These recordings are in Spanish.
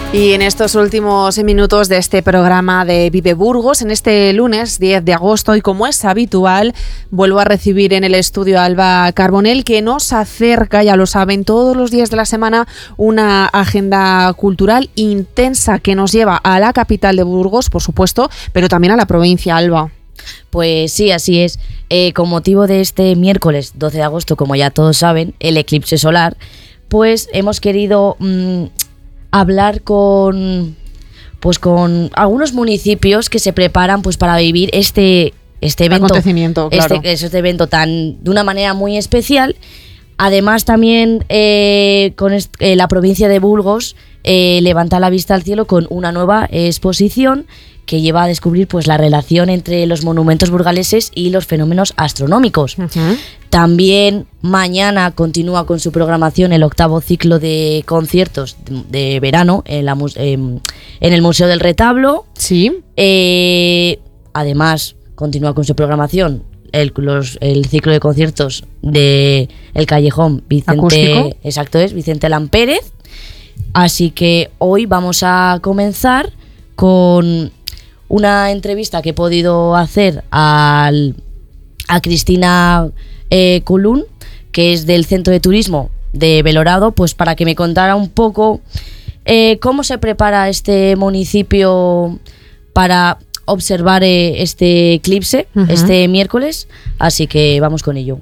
Y en estos últimos minutos de este programa de Vive Burgos, en este lunes 10 de agosto, y como es habitual, vuelvo a recibir en el estudio a Alba Carbonell, que nos acerca, ya lo saben, todos los días de la semana, una agenda cultural intensa que nos lleva a la capital de Burgos, por supuesto, pero también a la provincia, Alba. Pues sí, así es. Con motivo de este miércoles 12 de agosto, como ya todos saben, el eclipse solar, pues hemos querido hablar con algunos municipios que se preparan pues para vivir este evento, acontecimiento, claro. este evento de una manera muy especial. Además también la provincia de Burgos levanta la vista al cielo con una nueva exposición que lleva a descubrir pues la relación entre los monumentos burgaleses y los fenómenos astronómicos. Uh-huh. También mañana continúa con su programación el 8º ciclo de conciertos de verano en el Museo del Retablo. Sí. Además continúa con su programación el ciclo de conciertos de el Callejón Acústico. Vicente Lampérez. Así que hoy vamos a comenzar con una entrevista que he podido hacer a Cristina Colún, que es del Centro de Turismo de Belorado, pues para que me contara un poco cómo se prepara este municipio para observar este eclipse, uh-huh, este miércoles. Así que vamos con ello.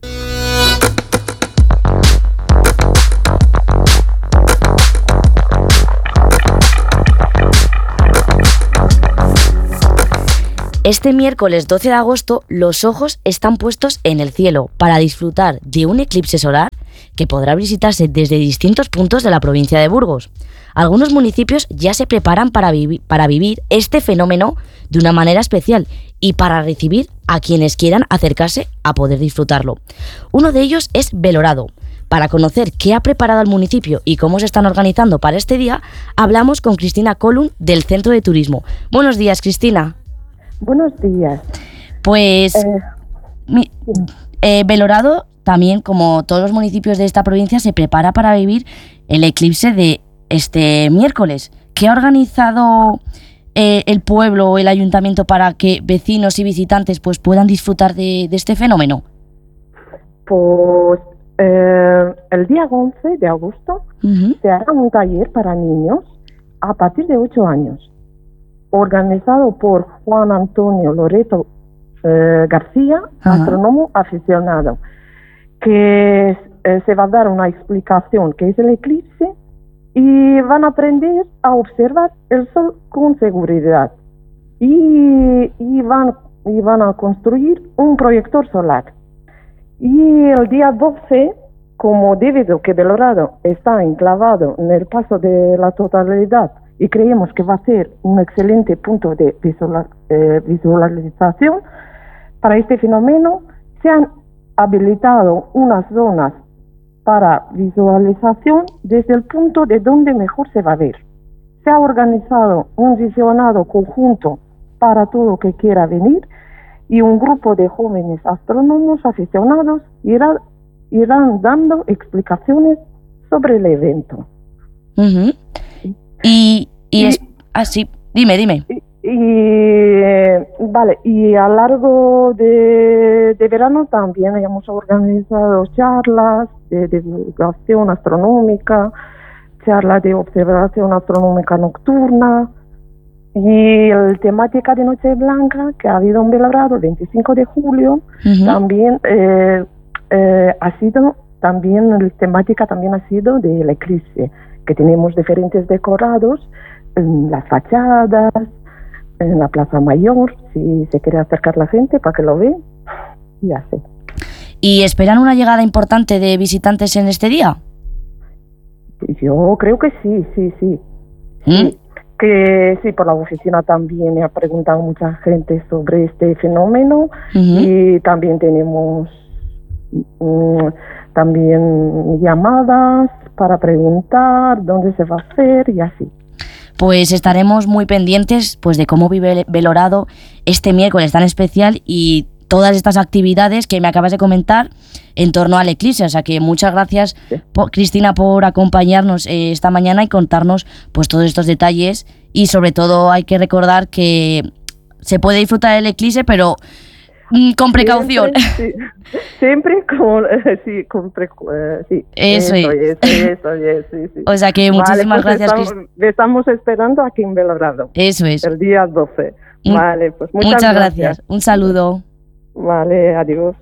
Este miércoles 12 de agosto los ojos están puestos en el cielo para disfrutar de un eclipse solar que podrá visitarse desde distintos puntos de la provincia de Burgos. Algunos municipios ya se preparan para vivir este fenómeno de una manera especial y para recibir a quienes quieran acercarse a poder disfrutarlo. Uno de ellos es Belorado. Para conocer qué ha preparado el municipio y cómo se están organizando para este día, hablamos con Cristina Colún del Centro de Turismo. Buenos días, Cristina. Buenos días. Pues Belorado, también como todos los municipios de esta provincia, se prepara para vivir el eclipse de este miércoles. ¿Qué ha organizado el pueblo o el ayuntamiento para que vecinos y visitantes pues puedan disfrutar de este fenómeno? Pues el día 11 de agosto, uh-huh, se hará un taller para niños a partir de 8 años. Organizado por Juan Antonio Loreto García, uh-huh, astrónomo aficionado, que se va a dar una explicación qué es el eclipse y van a aprender a observar el sol con seguridad y van a construir un proyector solar. Y el día 12, como debido que Belorado está enclavado en el paso de la totalidad y creemos que va a ser un excelente punto de visualización para este fenómeno, se han habilitado unas zonas para visualización desde el punto de donde mejor se va a ver. Se ha organizado un visionado conjunto para todo el que quiera venir y un grupo de jóvenes astrónomos aficionados irán dando explicaciones sobre el evento. Uh-huh. Y es así, dime. Vale, y a lo largo de verano también hemos organizado charlas de divulgación astronómica, charlas de observación astronómica nocturna, y la temática de Noche Blanca que ha habido en Belorado el 25 de julio, uh-huh, también ha sido, la temática también ha sido del eclipse, que tenemos diferentes decorados en las fachadas, en la Plaza Mayor, si se quiere acercar la gente para que lo vean, y así. ¿Y esperan una llegada importante de visitantes en este día? Yo creo que sí. Sí, que sí, por la oficina también ha preguntado mucha gente sobre este fenómeno, uh-huh, y también tenemos también llamadas para preguntar dónde se va a hacer y así. Pues estaremos muy pendientes pues de cómo vive Belorado este miércoles tan especial y todas estas actividades que me acabas de comentar en torno al eclipse. O sea que muchas gracias, Cristina, por acompañarnos esta mañana y contarnos pues todos estos detalles, y sobre todo hay que recordar que se puede disfrutar del eclipse, pero con precaución. Siempre con sí. Eso es. Sí. O sea que muchísimas gracias, Cristina. Estamos esperando aquí en Belgrado. Eso es. El día 12. Vale, pues muchas gracias. Un saludo. Vale, adiós.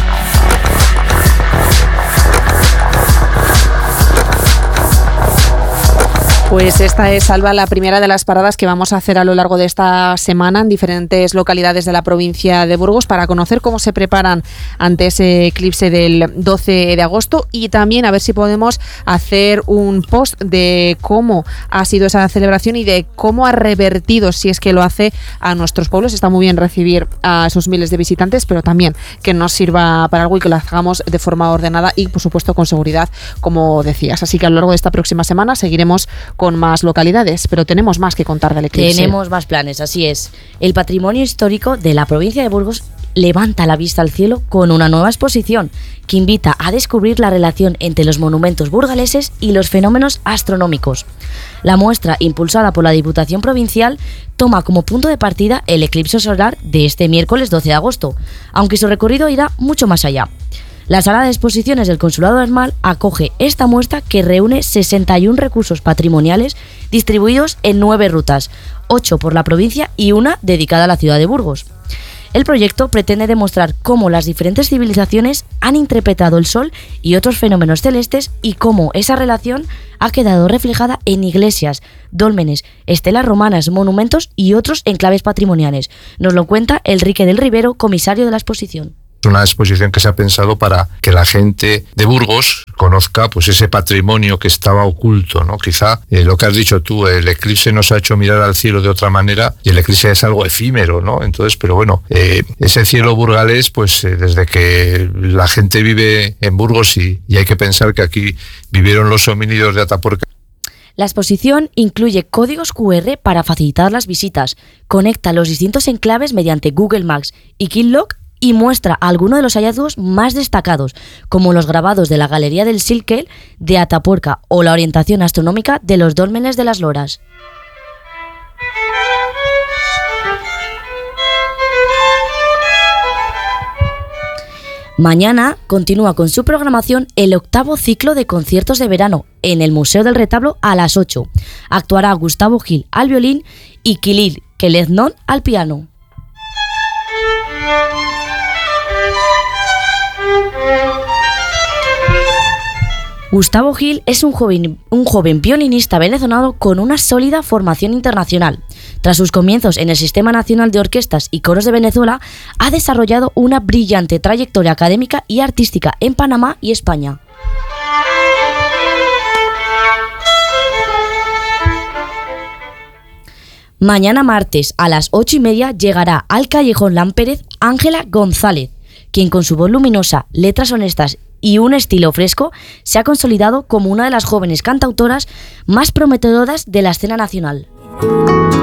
Pues esta es, Alba, la primera de las paradas que vamos a hacer a lo largo de esta semana en diferentes localidades de la provincia de Burgos para conocer cómo se preparan ante ese eclipse del 12 de agosto, y también a ver si podemos hacer un post de cómo ha sido esa celebración y de cómo ha revertido, si es que lo hace, a nuestros pueblos. Está muy bien recibir a esos miles de visitantes, pero también que nos sirva para algo y que lo hagamos de forma ordenada y, por supuesto, con seguridad, como decías. Así que a lo largo de esta próxima semana seguiremos con más localidades, pero tenemos más que contar del eclipse. Tenemos más planes, así es. El patrimonio histórico de la provincia de Burgos levanta la vista al cielo con una nueva exposición que invita a descubrir la relación entre los monumentos burgaleses y los fenómenos astronómicos. La muestra, impulsada por la Diputación Provincial, toma como punto de partida el eclipse solar de este miércoles 12 de agosto, aunque su recorrido irá mucho más allá. La sala de exposiciones del Consulado de Asmal acoge esta muestra que reúne 61 recursos patrimoniales distribuidos en 9 rutas, 8 por la provincia y una dedicada a la ciudad de Burgos. El proyecto pretende demostrar cómo las diferentes civilizaciones han interpretado el Sol y otros fenómenos celestes, y cómo esa relación ha quedado reflejada en iglesias, dólmenes, estelas romanas, monumentos y otros enclaves patrimoniales. Nos lo cuenta Enrique del Rivero, comisario de la exposición. Es una exposición que se ha pensado para que la gente de Burgos conozca pues ese patrimonio que estaba oculto, ¿no? Quizá lo que has dicho tú, el eclipse nos ha hecho mirar al cielo de otra manera, y el eclipse es algo efímero, ¿no? Entonces, pero bueno, ese cielo burgalés, pues desde que la gente vive en Burgos, y hay que pensar que aquí vivieron los homínidos de Atapuerca. La exposición incluye códigos QR para facilitar las visitas, conecta los distintos enclaves mediante Google Maps y Keylock, y muestra algunos de los hallazgos más destacados, como los grabados de la Galería del Silkel de Atapuerca o la orientación astronómica de los dólmenes de las Loras. Mañana continúa con su programación el 8º ciclo de conciertos de verano en el Museo del Retablo a las 8. Actuará Gustavo Gil al violín y Kirill Keleznon al piano. Gustavo Gil es un joven violinista venezolano con una sólida formación internacional. Tras sus comienzos en el Sistema Nacional de Orquestas y Coros de Venezuela, ha desarrollado una brillante trayectoria académica y artística en Panamá y España. Mañana martes a las 8:30 llegará al Callejón Lampérez Ángela González, quien con su voz luminosa, letras honestas y un estilo fresco se ha consolidado como una de las jóvenes cantautoras más prometedoras de la escena nacional.